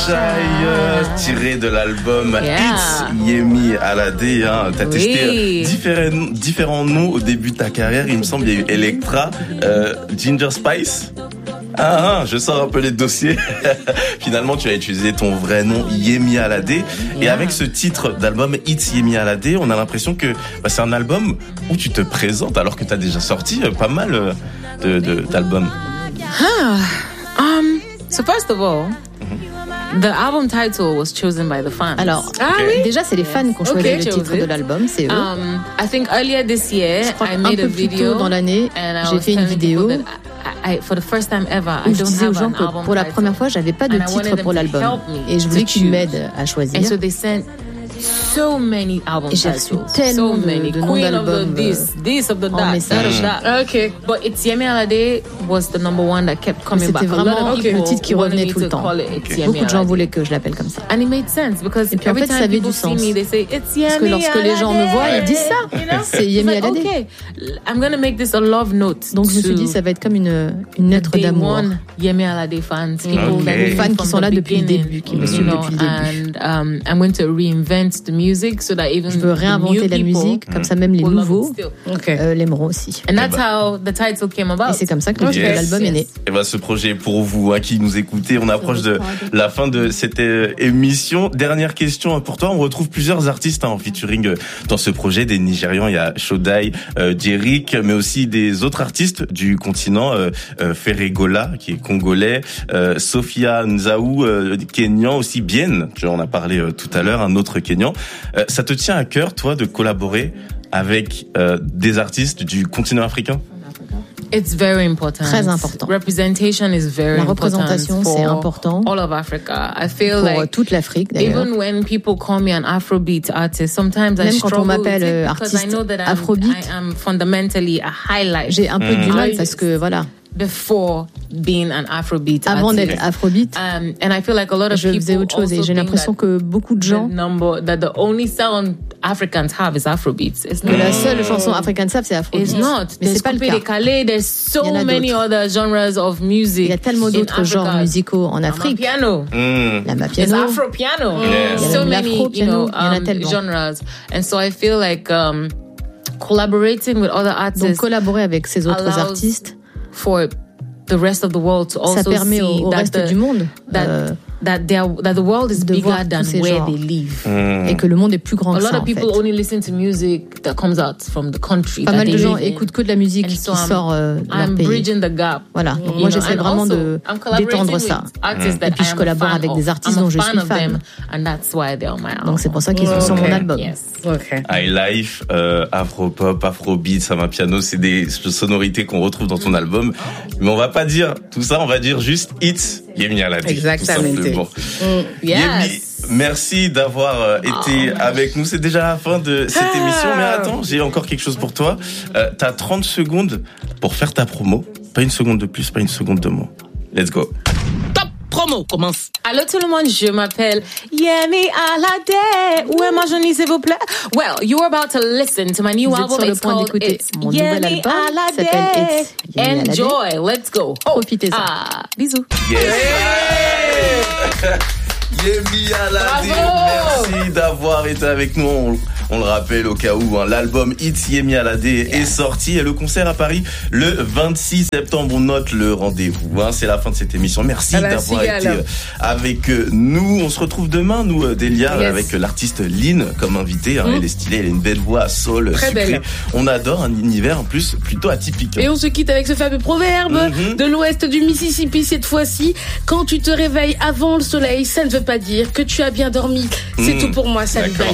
Shy, tiré de l'album It's Yemi Alade. Hein. T'as testé différents noms au début de ta carrière. Il me semble qu'il y a eu Electra, Ginger Spice. Je sors un peu les dossiers. Finalement, tu as utilisé ton vrai nom, Yemi Alade. Et avec ce titre d'album, It's Yemi Alade, on a l'impression que c'est un album où tu te présentes alors que tu as déjà sorti pas mal d'albums. So first of all, the album title was chosen by the fans. Alors, déjà, c'est les fans qui ont choisi le titre de l'album, c'est eux. I think earlier this year, I made a video. Un peu plus tôt dans l'année, j'ai fait une vidéo. For the first time ever, où je disais aux gens que pour la première fois, j'avais pas de titre pour l'album. Et je voulais qu'ils m'aident à choisir. And so they sent so many album et j'ai reçu titles, tellement de noms d'albums this of the that. Okay. But It's Yemi Alade was the number one that kept coming back. C'était vraiment le titre qui revenait tout le temps. Beaucoup de gens voulaient que je l'appelle comme ça. And it made sense because et puis en fait, ça avait du sens. Parce que lorsque les gens me voient, ils disent ça. C'est Yemi Alade. Okay, I'm gonna make this a love note. Donc je me suis dit, ça va être comme une lettre d'amour. Yemi Alade fans, les fans qui sont là depuis le début, qui me suivent depuis le début. And I'm going to reinvent the music so that even je veux réinventer la musique, comme ça même les nouveaux l'aimeront aussi. And that's how the title came about. Et c'est comme ça que l'album est né. Et ce projet est pour vous, qui nous écoutez. On approche de la fin de cette émission. Dernière question pour toi. On retrouve plusieurs artistes en featuring dans ce projet. Des Nigérians, il y a Shodai, Jerick, mais aussi des autres artistes du continent. Ferregola, qui est congolais, Sophia Nzaou, Kenyan, aussi Bien, on a parlé tout à l'heure, un autre Kenyan. Ça te tient à cœur, toi, de collaborer avec des artistes du continent africain? It's very important. Très important. Representation is very La représentation, c'est important. All of Africa. I feel pour like toute l'Afrique, d'ailleurs. Even when people call me an Afrobeat artist, sometimes I struggle. Même quand on m'appelle artiste Afrobeat, I am fundamentally a highlight. J'ai un peu du mal parce que voilà. Before being an Afrobeat avant artist. D'être Afrobeat, and I feel like a lot of je faisais autre chose et j'ai l'impression que beaucoup de gens that the only sound Africans have is Afrobeats. Que la seule chanson africaine savent c'est Afrobeat. It's not. Mais c'est pas le cas. There's so many other genres of music. Il y a tellement d'autres genres musicaux en Afrique. Piano. La mapiano. There's Afro piano. So many, genres. And so I feel like collaborating with other artists. Donc collaborer avec ces autres artistes. For the rest of the world to also ça permet au reste du monde that the world is bigger than where they live. Et que le monde est plus grand que ça. A lot of people only listen to music that comes out from the country. Pas mal de gens écoutent que de la musique qui sort de leur pays. Bridging the gap. Voilà. Donc moi j'essaie vraiment d'étendre ça. Et puis je collabore avec des artistes dont je suis fan. Donc c'est pour ça qu'ils sont sur mon album. Highlife, Afropop, Afrobeat, Amapiano, c'est des sonorités qu'on retrouve dans ton album. Mais on va pas dire tout ça, on va dire juste It's Yemi Alade. Exactement. Yemi, merci d'avoir été avec nous. C'est déjà la fin de cette émission. Mais attends, j'ai encore quelque chose pour toi. T'as 30 secondes pour faire ta promo. Pas une seconde de plus, pas une seconde de moins. Let's go. Promo commence. Allô tout le monde, je m'appelle Yemi Alade. Où est ma journée s'il vous plaît? Well, you're about to listen to my new album. It's called It's Yemi Alade. Enjoy, let's go. Profitez-en. Bisous. Yemi Alade, merci d'avoir été avec nous. On le rappelle au cas où, l'album It's Yemi Alade est sorti et le concert à Paris le 26 septembre. On note le rendez-vous. C'est la fin de cette émission. Merci d'avoir été avec nous. On se retrouve demain, nous, Delia, avec l'artiste Lynn comme invitée. Elle est stylée, elle a une belle voix, soul, très sucrée. Belle. On adore un univers en plus plutôt atypique. Et on se quitte avec ce fameux proverbe de l'ouest du Mississippi cette fois-ci. Quand tu te réveilles avant le soleil, ça ne veut pas dire que tu as bien dormi. C'est tout pour moi. Salut.